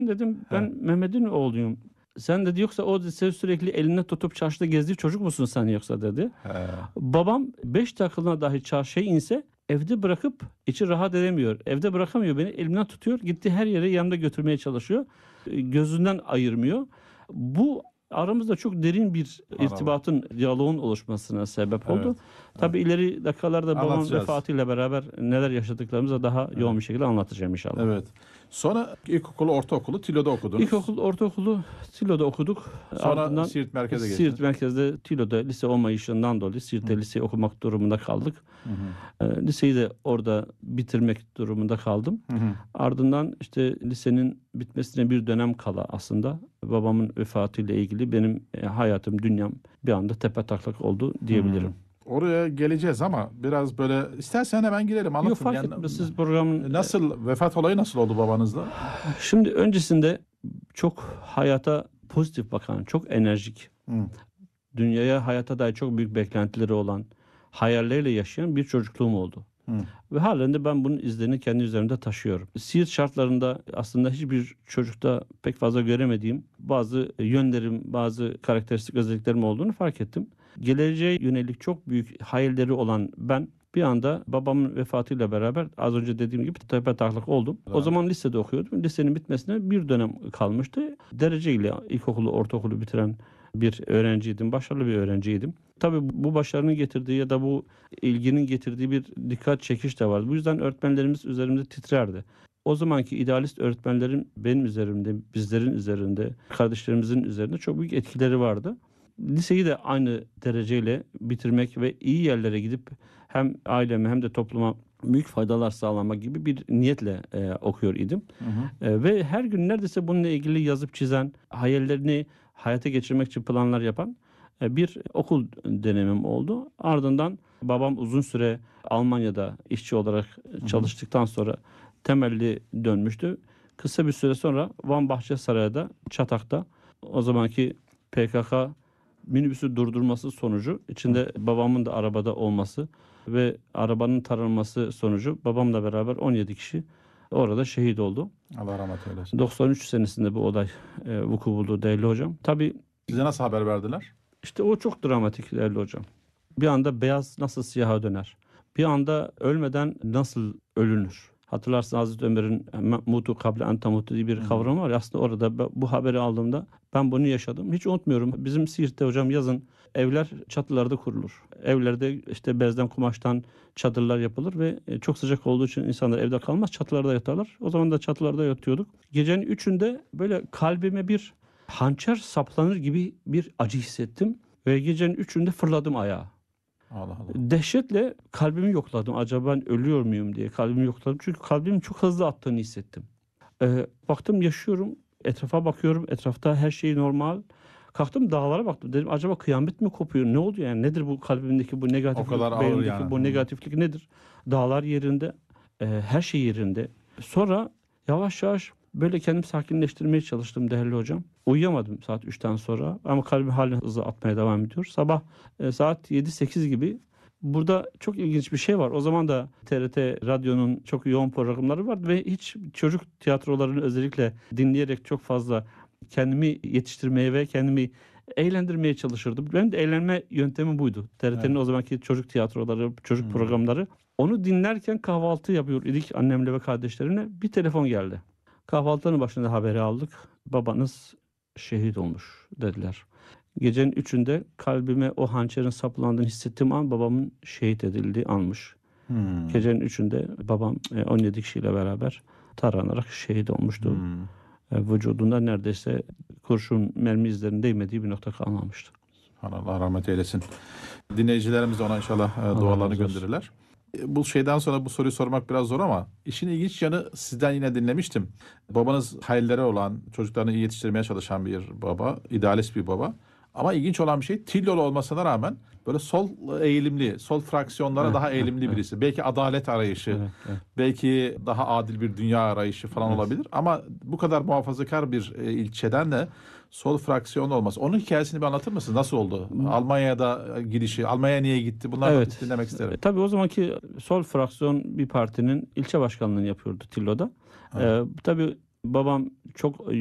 Dedim ben He. Mehmet'in oğluyum. Sen dedi yoksa o sen sürekli eline tutup çarşıda gezdiği çocuk musun sen yoksa dedi. He. Babam 5 dakikalığına dahi çarşıya inse evde bırakıp içi rahat edemiyor. Evde bırakamıyor beni elimden tutuyor. Gitti her yere yanında götürmeye çalışıyor. Gözünden ayırmıyor. Bu aramızda çok derin bir Allah. irtibatın, diyaloğun oluşmasına sebep Evet. oldu. Tabii ileri dakikalarda babamın Anlatacağız. vefatıyla beraber neler yaşadıklarımızı daha yoğun bir şekilde anlatacağım inşallah. Evet. Sonra ilkokulu, ortaokulu Tilo'da okudunuz. İlkokul, ortaokulu Tilo'da okuduk. Sonra Ardından Siirt merkeze Siirt geçtiniz. merkezde Tilo'da lise olmayışından dolayı Siirt'te lise okumak durumunda kaldık. Hı hı. Liseyi de orada bitirmek durumunda kaldım. Hı hı. Ardından işte lisenin bitmesine bir dönem kala aslında babamın vefatıyla ilgili benim hayatım, dünyam bir anda tepetaklak oldu diyebilirim. Oraya geleceğiz ama biraz böyle istersen hemen girelim, anlatın. Yok fark etmez, siz programın... Nasıl, vefat olayı nasıl oldu babanızla? Şimdi öncesinde çok hayata pozitif bakan, çok enerjik, Hı. dünyaya, hayata dair çok büyük beklentileri olan, hayalleriyle yaşayan bir çocukluğum oldu. Hı. Ve halen de ben bunun izlerini kendi üzerimde taşıyorum. Siirt şartlarında aslında hiçbir çocukta pek fazla göremediğim bazı yönlerim, bazı karakteristik özelliklerim olduğunu fark ettim. Geleceğe yönelik çok büyük hayalleri olan ben bir anda babamın vefatıyla beraber az önce dediğim gibi tepetaklak oldum. Evet. O zaman lisede okuyordum. Lisenin bitmesine bir dönem kalmıştı. Dereceyle ilkokulu, ortaokulu bitiren bir öğrenciydim. Başarılı bir öğrenciydim. Tabii bu başarının getirdiği ya da bu ilginin getirdiği bir dikkat çekiş de vardı. Bu yüzden öğretmenlerimiz üzerimde titrerdi. O zamanki idealist öğretmenlerin benim üzerimde, bizlerin üzerinde, kardeşlerimizin üzerinde çok büyük etkileri vardı. Liseyi de aynı dereceyle bitirmek ve iyi yerlere gidip hem aileme hem de topluma büyük faydalar sağlamak gibi bir niyetle okuyor idim. Hı hı. Ve her gün neredeyse bununla ilgili yazıp çizen, hayallerini hayata geçirmek için planlar yapan bir okul dönemim oldu. Ardından babam uzun süre Almanya'da işçi olarak çalıştıktan sonra temelli dönmüştü. Kısa bir süre sonra Van Bahçesaray'da, Çatak'ta o zamanki PKK minibüsü durdurması sonucu içinde babamın da arabada olması ve arabanın taranması sonucu babamla beraber 17 kişi orada şehit oldu. Allah rahmet eylesin. 93 senesinde bu olay vuku buldu değerli hocam. Tabii Size nasıl haber verdiler? işte o çok dramatik değerli hocam. Bir anda beyaz nasıl siyaha döner? Bir anda ölmeden nasıl ölünür? Hatırlarsın Hazreti Ömer'in mutu kable en tamutu diye bir kavramı var. Aslında orada bu haberi aldığımda ben bunu yaşadım. Hiç unutmuyorum. Bizim Siirt'te hocam yazın evler çatılarda kurulur. Evlerde işte bezden, kumaştan çadırlar yapılır ve çok sıcak olduğu için insanlar evde kalmaz, çatılarda yatarlar. O zaman da çatılarda yatıyorduk. Gecenin 3'ünde böyle kalbime bir hançer saplanır gibi bir acı hissettim ve gecenin 3'ünde fırladım ayağa. Allah Allah. Dehşetle kalbimi yokladım. Acaba ben ölüyor muyum diye kalbimi yokladım. Çünkü kalbimin çok hızlı attığını hissettim. Baktım yaşıyorum. Etrafa bakıyorum. Etrafta her şey normal. Kalktım dağlara baktım. Dedim acaba kıyamet mi kopuyor? Ne oldu yani? Nedir bu kalbimdeki bu negatiflik? O kadar ağır Beynimdeki yani. bu negatiflik nedir? Dağlar yerinde. Her şey yerinde. Sonra yavaş yavaş böyle kendimi sakinleştirmeye çalıştım değerli hocam. Uyuyamadım saat 3'ten sonra ama kalbim halen hızlı atmaya devam ediyor. Sabah saat 7-8 gibi burada çok ilginç bir şey var. O zaman da TRT Radyo'nun çok yoğun programları vardı ve hiç çocuk tiyatrolarını özellikle dinleyerek çok fazla kendimi yetiştirmeye ve kendimi eğlendirmeye çalışırdım. Benim de eğlenme yöntemim buydu. TRT'nin Evet. o zamanki çocuk tiyatroları, çocuk programları. Onu dinlerken kahvaltı yapıyor idik annemle ve kardeşlerimle. Bir telefon geldi. Kahvaltının başında haberi aldık. Babanız şehit olmuş dediler. Gecenin 3'ünde kalbime o hançerin saplandığını hissettiğim an babamın şehit edildiği anmış. Gecenin 3'ünde babam 17 kişiyle beraber taranarak şehit olmuştu. Vücudunda neredeyse kurşun mermi izlerinin değmediği bir nokta kalmamıştı. Allah rahmet eylesin. Dinleyicilerimiz de ona inşallah dualarını gönderirler. Bu şeyden sonra bu soruyu sormak biraz zor ama işin ilginç yanı, sizden yine dinlemiştim. Babanız hayalleri olan, çocuklarını iyi yetiştirmeye çalışan bir baba, idealist bir baba. Ama ilginç olan bir şey, Tillolu olmasına rağmen böyle sol eğilimli, sol fraksiyonlara daha eğilimli birisi. Belki adalet arayışı, belki daha adil bir dünya arayışı falan olabilir. Ama bu kadar muhafazakar bir ilçeden de sol fraksiyon olması. Onun hikayesini bir anlatır mısınız? Nasıl oldu? Almanya'da gidişi, Almanya'ya niye gitti? Bunları da dinlemek isterim. Tabii o zamanki sol fraksiyon bir partinin ilçe başkanlığını yapıyordu Tillo'da. Tabii Babam çok